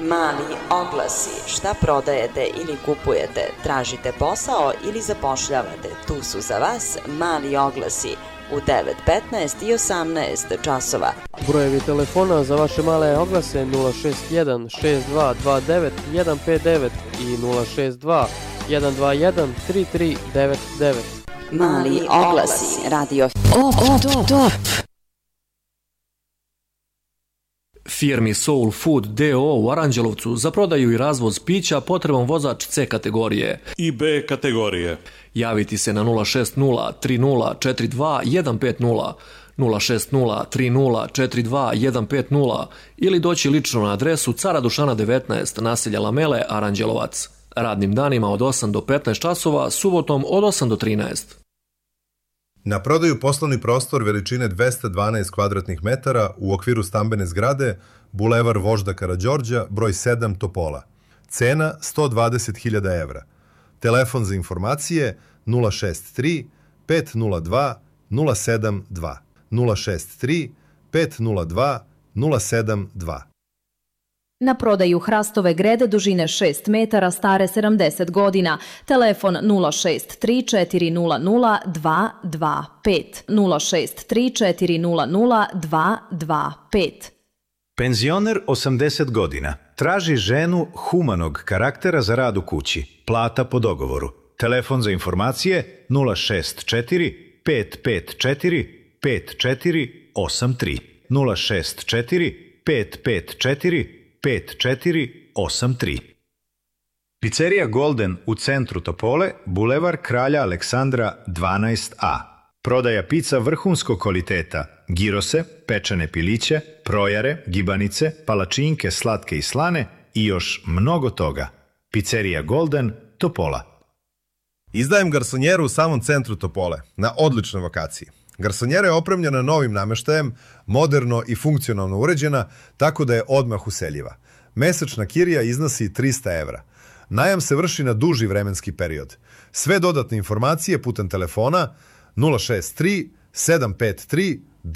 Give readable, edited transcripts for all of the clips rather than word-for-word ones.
Mali oglasi. Šta prodajete ili kupujete? Tražite posao ili zapošljavate? Tu su za vas mali oglasi u 9, 15 i 18 časova. Brojevi telefona za vaše male oglase 061 6229 159 i 062 121 3399. Mali oglasi. Radio. Top. Firmi Soul Food D.O. u Aranđelovcu za prodaju i razvoz pića potreban vozač C kategorije i B kategorije. Javiti se na 060 3042 150, 060 3042 150 ili doći lično na adresu Cara Dušana 19, naselja Lamele, Aranđelovac. Radnim danima od 8 do 15 časova, subotom od 8 do 13. Na prodaju poslovni prostor veličine 212 kvadratnih metara u okviru stambene zgrade, Bulevar Vožda Karađorđa, broj 7 Topola. Cena 120.000 evra. Telefon za informacije 063 502 072. 063 502 072. Na prodaju hrastove grede dužine 6 metara stare 70 godina. Telefon 063 400 225. 063 400 225. Penzioner 80 godina. Traži ženu humanog karaktera za rad u kući. Plata po dogovoru. Telefon za informacije 064 554 5483. 064 554 5483. Pizzerija Golden u centru Topole, Bulevar Kralja Aleksandra 12A. Prodaja pizza vrhunskog kvaliteta, girose, pečene piliće, projare, gibanice, palačinke slatke i slane i još mnogo toga. Pizzerija Golden, Topola. Izdajem garsonjeru u samom centru Topole, na odličnoj lokaciji. Garsonjera je opremljena novim nameštajem, moderno i funkcionalno uređena, tako da je odmah useljiva. Mesečna kirija iznosi 300 evra. Najam se vrši na duži vremenski period. Sve dodatne informacije putem telefona 063 753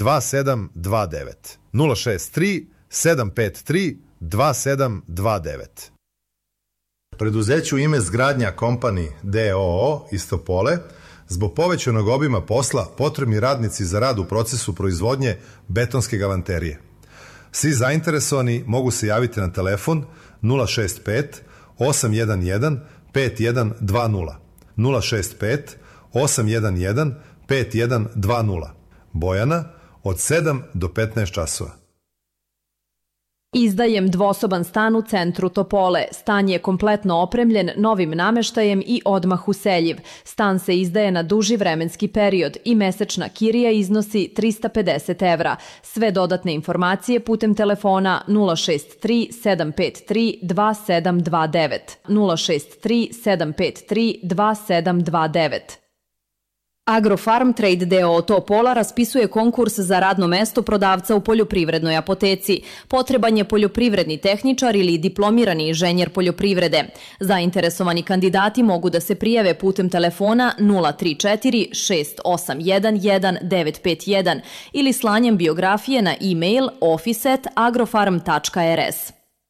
2729. 063 753 2729. Preduzeću ime Zgradnja Company D.O.O. iz Topole zbog povećanog obima posla potrebni radnici za rad u procesu proizvodnje betonske galanterije. Svi zainteresovani mogu se javiti na telefon 065 811 5120. 065 811 5120. Bojana od 7 do 15 časova. Izdajem dvosoban stan u centru Topole. Stan je kompletno opremljen novim nameštajem i odmah useljiv. Stan se izdaje na duži vremenski period i mesečna kirija iznosi 350 evra. Sve dodatne informacije putem telefona 063 753 2729. 063 753 2729. Agrofarm Trade D.O. Topola raspisuje konkurs za radno mesto prodavca u poljoprivrednoj apoteci. Potreban je poljoprivredni tehničar ili diplomirani inženjer poljoprivrede. Zainteresovani kandidati mogu da se prijave putem telefona 034 6811 951 ili slanjem biografije na e-mail office@agrofarm.rs.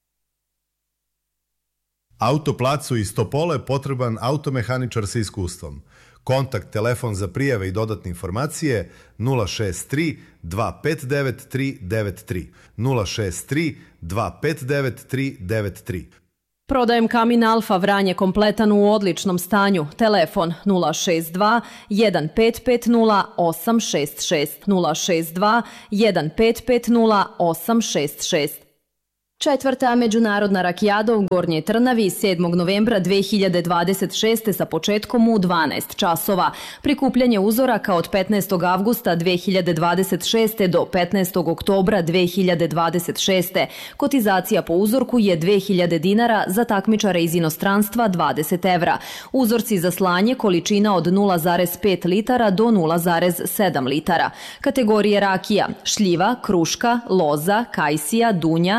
Autoplacu iz Topole potreban automehaničar sa iskustvom. Kontakt, telefon za prijave i dodatne informacije 063 259 393. 063 259 393. Prodajem kamin Alfa Vranje kompletan u odličnom stanju. Telefon 062 1550 866. 062 1550 866. Četvrta međunarodna rakijada u Gornjoj Trnavi 7. novembra 2026. sa početkom u 12 časova. Prikupljanje uzoraka od 15. avgusta 2026. do 15. oktobra 2026. Kotizacija po uzorku je 2000 dinara, za takmičare iz inostranstva 20 evra. Uzorci za slanje količina od 0,5 litara do 0,7 litara. Kategorije rakija: šljiva, kruška, loza, kajsija, dunja, likir,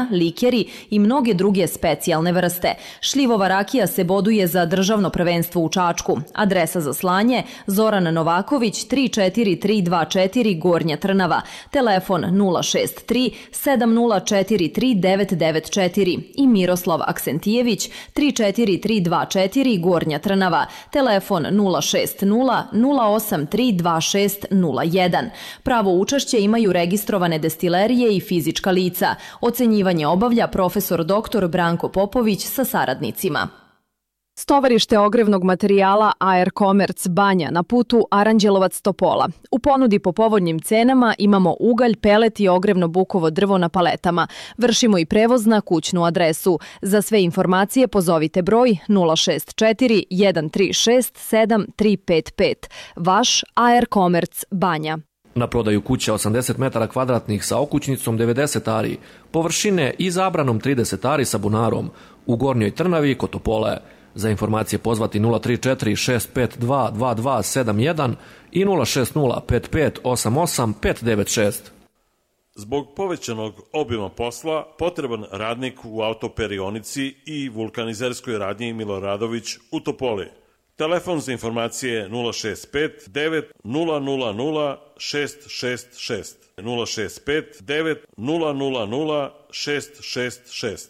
likeri i mnoge druge specijalne vrste. Šljivova rakija se boduje za državno prvenstvo u Čačku. Adresa za slanje Zoran Novaković 34324 Gornja Trnava. Telefon 063 7043 994 i Miroslav Aksentijević 34324 Gornja Trnava. Telefon 060 083 2601. Pravo učešće imaju registrovane destilerije i fizička lica. Ocenjivanje obavlja profesor dr. Branko Popović sa saradnicima. Stovarište ogrevnog materijala AR Commerce Banja na putu Aranđelovac-Topola. U ponudi po povoljnim cenama imamo ugalj, pelet i ogrevno bukovo drvo na paletama. Vršimo i prevoz na kućnu adresu. Za sve informacije pozovite broj 064 136 7355. Vaš AR Commerce Banja. Na prodaju kuća 80 metara kvadratnih sa okućnicom 90 ari, površine i zabranom 30 ari sa bunarom u Gornjoj Trnavi kod Topole. Za informacije pozvati 034 652 2271 i 060 55 88 596. Zbog povećanog obima posla, potreban radnik u autoperionici i vulkanizerskoj radnji Miloradović u Topoli. Telefon za informacije 065 9 000 666 065 9 000 666.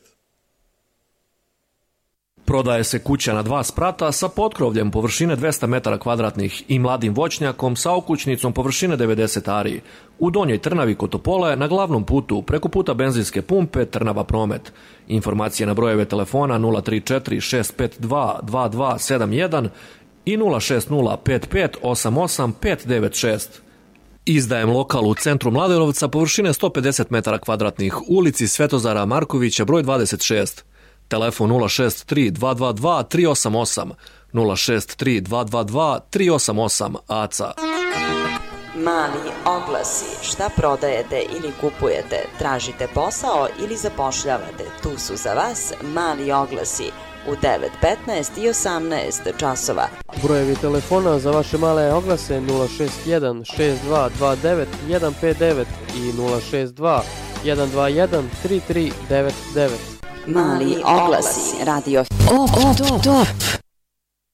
Prodaje se kuća na 2 sprata sa potkrovljem površine 200 metara kvadratnih i mladim voćnjakom sa okućnicom površine 90 ari. U Donjoj Trnavi kod Topole na glavnom putu preko puta benzinske pumpe Trnava Promet. Informacije na brojeve telefona 034 652 2271 i 060 55 88 596. Izdajem lokal u centru Mladenovca površine 150 metara kvadratnih, ulici Svetozara Markovića broj 26. Telefon 063 222 388 063 222 388 ACA. Mali oglasi. Šta prodajete ili kupujete? Tražite posao ili zapošljavate? Tu su za vas Mali oglasi u 9:15 i 18 časova. Brojevi telefona za vaše male oglase 061 6229 159 i 062 121 3399. Mali oglasi. Radio Top.